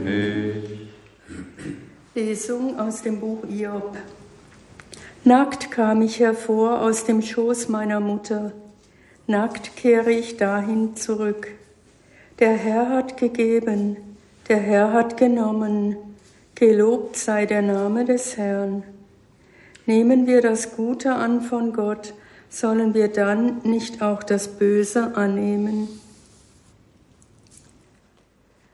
Lesung aus dem Buch Hiob. Nackt kam ich hervor aus dem Schoß meiner Mutter, nackt kehre ich dahin zurück. Der Herr hat gegeben, der Herr hat genommen, gelobt sei der Name des Herrn. Nehmen wir das Gute an von Gott, sollen wir dann nicht auch das Böse annehmen?